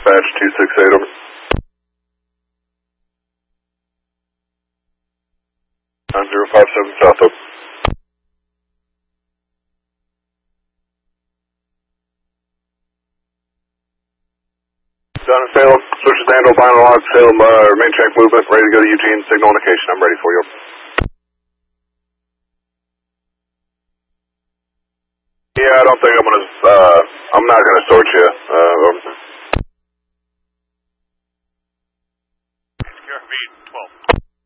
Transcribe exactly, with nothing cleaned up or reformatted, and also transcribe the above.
dispatch two six eight, over. nine zero five seven South, over. Done and Salem, switch to handle, final log, Salem, uh, remain check movement, ready to go to Eugene, signal indication, I'm ready for you. Yeah, I don't think I'm gonna, uh, I'm not gonna sort you, uh,